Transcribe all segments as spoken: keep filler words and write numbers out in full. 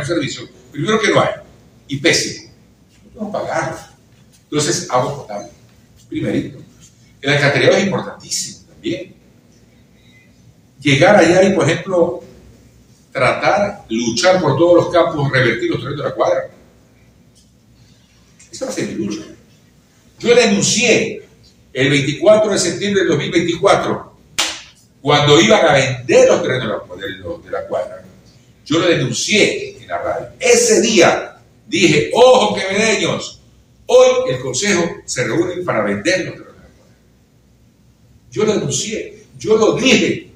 un servicio, primero que no hay, y pésimo, no podemos pagarlo. Entonces, agua potable, primerito. El alcantarillado es importantísimo también. Llegar allá y, por ejemplo, tratar, luchar por todos los campos, revertir los terrenos de la cuadra. Esa va a ser mi lucha. Yo denuncié el veinticuatro de septiembre del dos mil veinticuatro, cuando iban a vender los terrenos de la, de la cuadra. Yo lo denuncié en la radio. Ese día dije, ojo quevedeños, hoy el consejo se reúne para vender los terrenos de la cuadra. Yo lo denuncié, yo lo dije.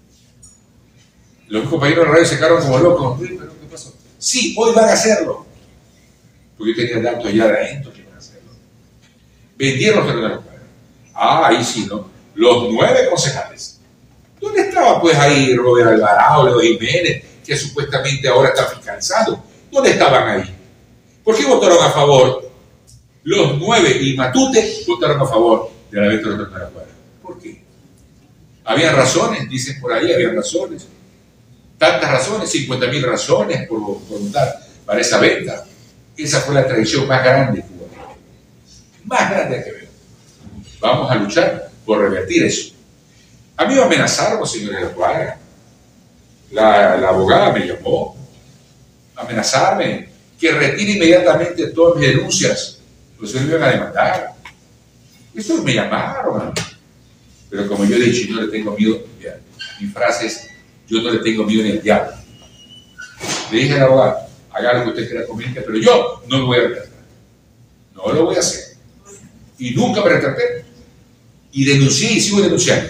Los compañeros de la radio se quedaron como locos. ¿Pero qué pasó? Sí, hoy van a hacerlo. Porque yo tenía datos ya de adentro que iban a hacerlo. Vendieron los terrenos de la cuadra. Ah, ahí sí, ¿no? Los nueve concejales. ¿Dónde estaba pues ahí Robert Alvarado, Leo Jiménez, que supuestamente ahora está fiscalizando? ¿Dónde estaban ahí? ¿Por qué votaron a favor? Los nueve y Matute votaron a favor de la venta de los terrenos de la cuadra. ¿Por qué? Habían razones, dicen por ahí, habían razones. Tantas razones, cincuenta mil razones por, por votar para esa venta. Esa fue la traición más grande que hubo. Más grande que veo. Vamos a luchar por revertir eso. A mí me amenazaron, señores de la cuadra. La, la abogada me llamó a amenazarme que retire inmediatamente todas mis denuncias. Pues ellos me iban a demandar. Estos me llamaron. Pero como yo he dicho, yo no le tengo miedo. Ya, mi frase es, yo no le tengo miedo ni al diablo. Le dije a la abogada, haga lo que usted quiera conmigo, pero yo no me voy a retratar. No lo voy a hacer. Y nunca me retraté. Y denuncié y sigo denunciando.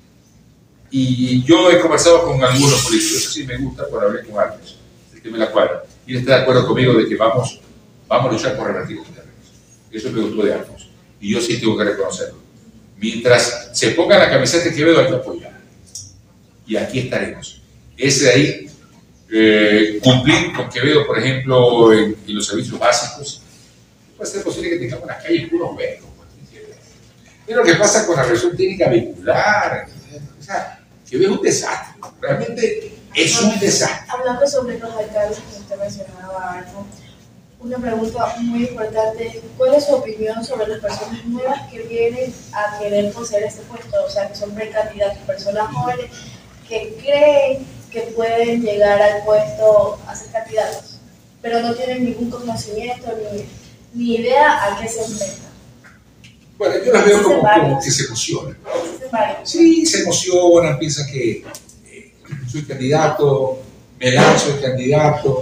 Y yo he conversado con algunos políticos, eso sí me gusta por hablar con alguien, el que me la cuadra. Y él está de acuerdo conmigo de que vamos, vamos a luchar por revertir los terrenos. Eso me gustó de Alfonso. Y yo sí tengo que reconocerlo. Mientras se ponga la camiseta de Quevedo, hay que apoyar. Y aquí estaremos. Ese de ahí, eh, cumplir con Quevedo, por ejemplo, en, en los servicios básicos, puede ser posible que tengamos las calles puros huecos. Es lo que pasa con la revisión técnica vehicular. O sea, Quevedo es un desastre. Realmente es un desastre. Hablando sobre los alcaldes que usted mencionaba, Alfonso, una pregunta muy importante. ¿Cuál es su opinión sobre las personas nuevas que vienen a querer poseer este puesto? O sea, que son precandidatos, personas jóvenes que creen que pueden llegar al puesto a ser candidatos, pero no tienen ningún conocimiento ni, ni idea a qué se enfrentan. Bueno, yo las veo como, como que se emocionan. Sí, se emocionan, piensan que eh, soy candidato, me lanzo el candidato,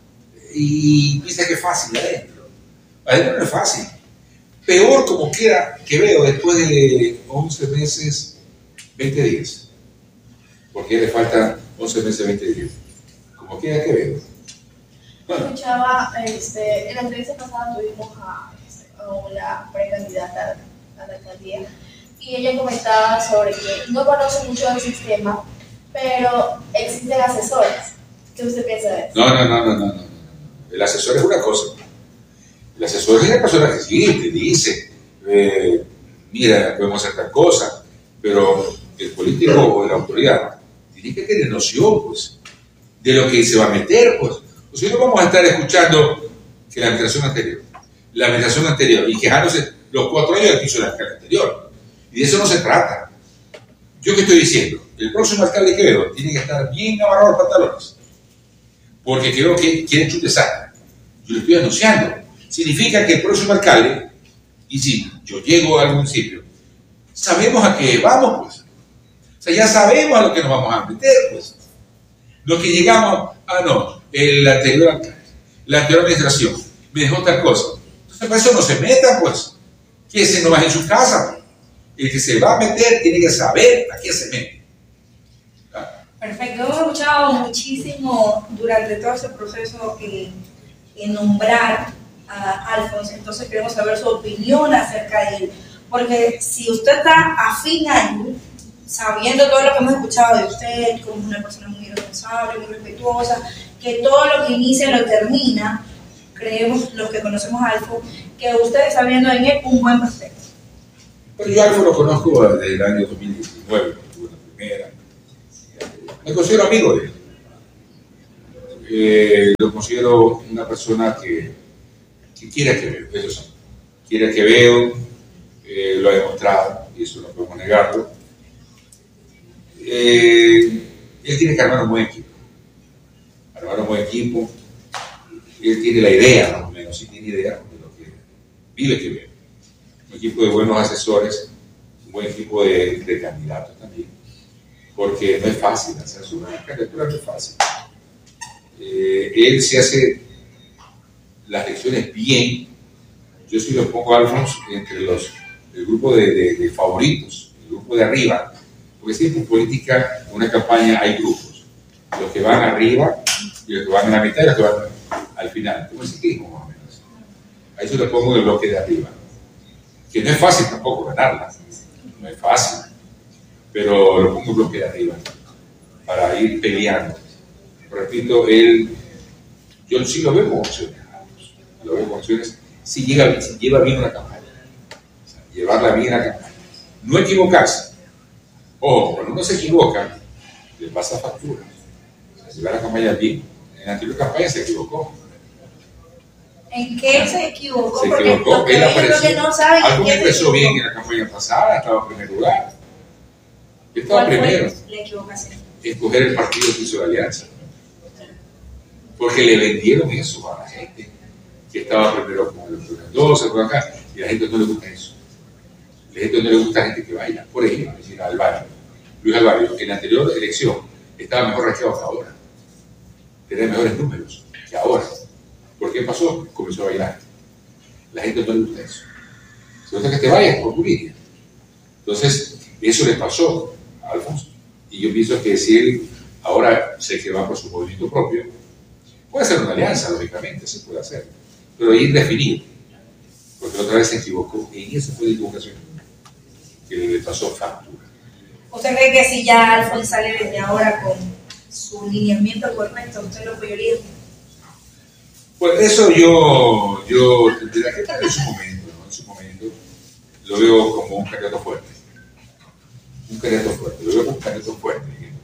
y piensan que es fácil adentro. Adentro no es fácil. Peor como queda Quevedo después de once meses, veinte días. Porque le faltan once meses, veinte días. Como queda Quevedo. Bueno. Escuchaba, este, en la entrevista pasada tuvimos a, a una precandidata a la alcaldía y ella comentaba sobre que no conoce mucho del sistema, pero existen asesores. ¿Qué usted piensa de eso? No, no, no, no, no, no. El asesor es una cosa. El asesor es la persona que sí, te dice, eh, mira, podemos hacer tal cosa, pero el político o la autoridad tiene que tener noción, pues, de lo que se va a meter, pues. O sea, no vamos a estar escuchando que la administración anterior, la administración anterior, y quejándose los cuatro años que hizo la alcalde anterior. Y de eso no se trata. ¿Yo qué estoy diciendo? El próximo alcalde de Quevedo tiene que estar bien amarrado los pantalones. Porque creo que quieren un desastre. Yo lo estoy anunciando. Significa que el próximo alcalde, y si yo llego al municipio, sabemos a qué vamos, pues. O sea, ya sabemos a lo que nos vamos a meter, pues. Lo que llegamos, ah, no, el anterior alcalde, la anterior administración, me dejó tal cosa. Entonces, para eso no se meta, pues. Que se no va en su casa, pues. El que se va a meter tiene que saber a qué se mete. Perfecto, hemos escuchado muchísimo durante todo ese proceso en, en nombrar a Alfonso, entonces queremos saber su opinión acerca de él, porque si usted está afín a él, sabiendo todo lo que hemos escuchado de usted, como una persona muy responsable, muy respetuosa, que todo lo que inicia lo termina, creemos los que conocemos a Alfonso, que usted está viendo en él un buen prospecto. Pero yo a Alfonso lo conozco desde el año dos mil diecinueve, que tuve la primera. Me considero amigo de él. eh, lo considero una persona que, que quiere a Quevedo, eso sí, quiere a Quevedo, eh, lo ha demostrado, y eso no podemos negarlo. Eh, él tiene que armar un buen equipo, armar un buen equipo, él tiene la idea, más o menos, sí tiene idea de lo que vive Quevedo. Un equipo de buenos asesores, un buen equipo de, de candidatos también, porque no es fácil hacer su candidatura, no es fácil. Eh, él se hace las elecciones bien. Yo sí lo pongo a Alfonso entre los, el grupo de, de, de favoritos, el grupo de arriba, porque siempre en política, en una campaña hay grupos, los que van arriba y los que van en la mitad y los que van al final, como el ciclismo más o menos. Ahí yo lo pongo en el bloque de arriba, que no es fácil tampoco ganarla, no es fácil, pero lo pongo en el bloque de arriba para ir peleando. Repito, él, yo sí lo veo con opciones, lo veo con opciones, si, llega, si lleva bien una campaña, o sea, llevarla bien a la campaña, no equivocarse. Ojo, cuando uno se equivoca, le pasa factura, o sea, llevar la campaña bien. En la anterior campaña se equivocó. ¿En qué se equivocó? Se Porque equivocó, lo que, él apareció, lo que no saben algo es que empezó bien en la campaña pasada, estaba en primer lugar. Él estaba ¿Cuál primero. fue la equivocación? Escoger el partido que hizo la alianza. Porque le vendieron eso a la gente, que estaba primero con el Mendoza, por acá, y a la gente no le gusta eso. A la gente no le gusta la gente que baila. Por ejemplo, decir, Alvario, Luis Alvario, en la anterior elección estaba mejor rankeado hasta ahora. Tenía mejores números que ahora. ¿Por qué pasó? Comenzó a bailar. La gente no le gusta eso. Se gusta que te vayas por tu línea. Entonces, eso le pasó a Alfonso. Y yo pienso que si él ahora sé que va por su movimiento propio, puede ser una alianza, lógicamente, se puede hacer, pero ir definido, porque otra vez se equivocó, y eso fue la equivocación que le pasó factura. ¿Usted cree que si ya Alfonso sale desde ahora con su lineamiento correcto, usted lo apoyaría? Pues eso yo, yo tendría que estar en su momento, ¿no? En su momento, lo veo como un candidato fuerte, un candidato fuerte, lo veo como un candidato fuerte.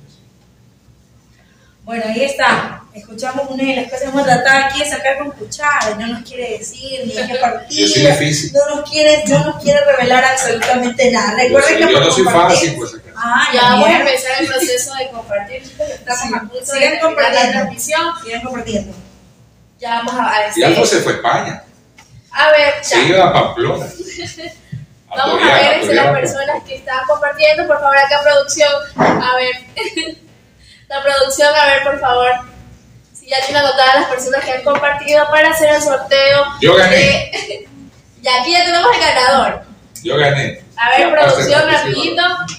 Bueno, ahí está. Escuchamos una de las cosas que hemos tratado aquí de sacar con cuchara. No nos quiere decir ni en qué partido. Yo soy difícil. No nos quiere, no nos quiere revelar absolutamente nada. Recuerden Yo, que yo por no soy compartir- fácil, pues acá. Ah, Ya ya vamos a bien. empezar el proceso de compartir. Estamos Sí. a punto de Sigan terminar la compartiendo. transmisión. Sigan compartiendo. Ya vamos a, a Y decir. Alfonso se fue a España, A ver, se ya. iba a Pamplona. Vamos Toriana, a ver si Toriana. las personas que están compartiendo, por favor, acá producción, a ver, la producción, a ver, por favor, si ya tienen anotadas las personas que han compartido para hacer el sorteo. Yo gané. de- Y aquí ya tenemos el ganador. Yo gané. A ver, Ya, producción, pase, pase, rapidito.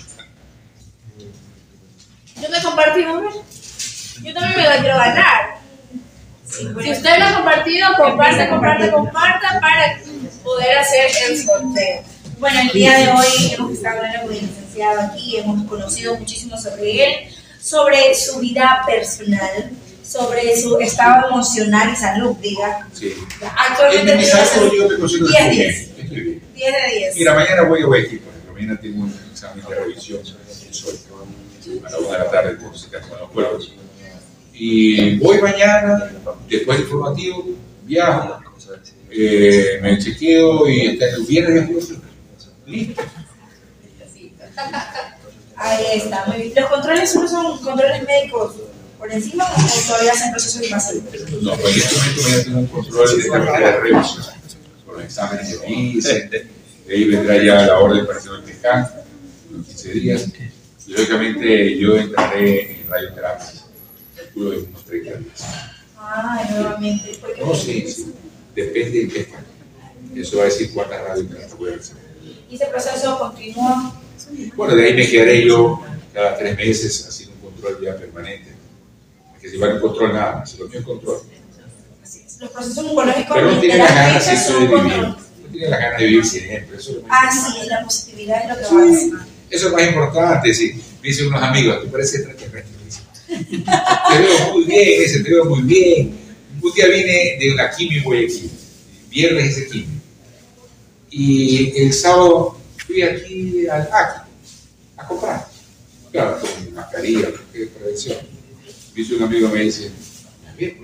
Yo no he compartido, ¿no? Yo también me la quiero ganar. Si usted lo ha compartido, comparte, comparte, comparta para poder hacer el sorteo. Bueno, el día de hoy hemos estado hablando con el licenciado aquí, hemos conocido muchísimo sobre él, sobre su vida personal, sobre su estado emocional y salud, diga. Sí. Actualmente En mi tiene caso, yo me considero diez que de estoy bien. Estoy bien. diez de diez. Mira, mañana voy a Huequi, por ejemplo. Mañana tengo un examen de revisión soy a la una de la tarde, por si acaso, con los pueblos. Y voy mañana, después del informativo, viajo, eh, me chequeo y hasta el viernes ya estoy listo. Ahí está, muy bien. ¿Los controles solo son controles médicos por encima o todavía hacen procesos invasivos? No, pues en este momento voy a tener un control de la de revisión, con los exámenes que me hice, de ahí vendrá ya la orden para hacer el descanso, unos quince días. Y lógicamente yo entraré en radioterapia, duro de unos treinta días. Ah, nuevamente. ¿Por qué? No, sí, sí, depende de qué está. Eso va a decir cuántas radioterapias voy a hacer. ¿Y ese proceso continúa? Bueno, de ahí me quedaré yo cada tres meses haciendo un control ya permanente. Que si va en control nada más, si lo mío es control. Así es. Los procesos oncológicos Pero no tiene de las las ganas fechas siempre de son vivir. control. No tiene las ganas de vivir siempre. Eso es lo más Ah, importante. sí, la positividad es lo que va a decir. Eso es más importante. Sí. Me dicen unos amigos, tú pareces extraterrestre. Te veo muy bien, ese, te veo muy bien. Un día vine de una quimio en Guayaquil. Viernes hice quimio. Y el sábado fui aquí al A C I a comprar. Claro, con mascarilla, porque prevención. Dice un amigo, me dice, bien,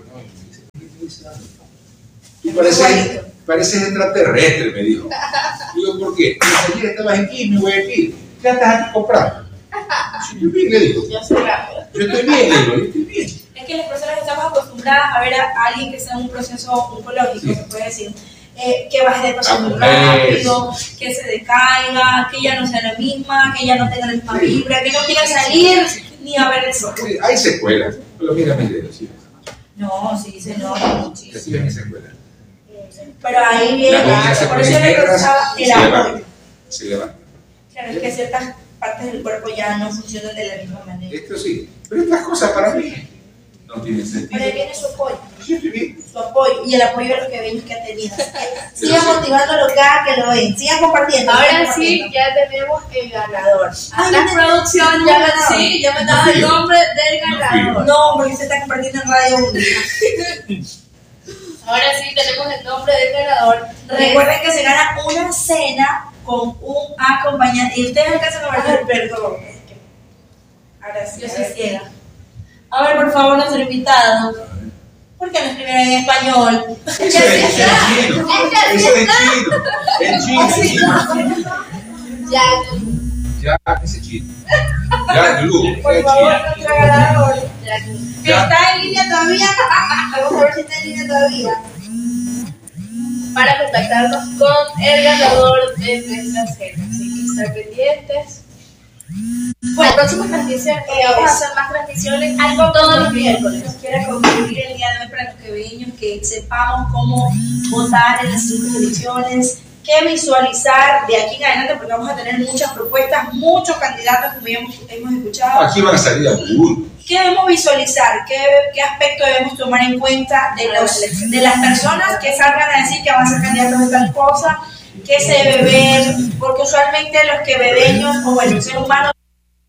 Luisa, tú pareces, pareces extraterrestre, me dijo. Digo, ¿por qué? Porque ayer estabas aquí en Guayaquil, ya estás aquí comprando. Sí, yo bien, le digo. Yo soy rápido. Yo estoy bien, le digo, yo estoy bien. Es que las personas estamos acostumbradas a ver a alguien que está en un proceso oncológico, sí. Se puede decir, eh, que baje de peso muy rápido, que se decaiga, que ya no sea la misma, que ya no tenga la misma sí. Vibra, que no quiera salir ni a ver el sol. Sí, hay secuelas, pero mira mi dedo, sí. No, sí, se nota muchísimo. Sí, hay secuelas. Pero ahí viene, por eso le preguntaba el apoyo. Se levanta. Claro, es que ciertas partes del cuerpo ya no funcionan de la misma manera. Esto sí, pero estas cosas para mí no tienen sentido. Pero ahí viene su apoyo. Sí, estoy bien. Su apoyo y el apoyo de los quebeños que ha tenido. Sigan motivándolo cada que lo ven, sigan compartiendo. Ahora sigan sí, compartiendo. ya tenemos el ganador. Ah, la producción ya me, sí, ya me daba no el nombre del ganador. No, porque se está compartiendo en Radio Única. Ahora sí tenemos el nombre del ganador. Recuerden que se gana una cena con un acompañante. Y ustedes alcanzan a ver el perdón. Ahora sí, yo soy ciega. A ver, por favor, nuestro invitado. ¿Por qué no escribieron en español? Eso es en chino. Eso es en chino. En chino, en chino. Ya, ya, ese chino. Ya, Lu. Por favor, nuestro ganador. ya. ¿Está en línea todavía? Vamos a ver si está en línea todavía. Para contactarnos con el ganador de nuestra cena. Así que estén pendientes. Bueno, próximas transmisiones, eh, vamos a hacer más transmisiones algo todos los miércoles. Nos quiera concluir el día de hoy para los quebeños, que sepamos cómo votar en las cinco elecciones, qué visualizar de aquí en adelante, porque vamos a tener muchas propuestas, muchos candidatos como ya hemos, hemos escuchado. Aquí van a salir a algunos. ¿Qué debemos visualizar? ¿Qué, qué aspecto debemos tomar en cuenta de, los, de las personas que salgan a decir que van a ser candidatos de tal cosa? ¿Qué se debe ver? Porque usualmente los quevedeños, o bueno, el ser humano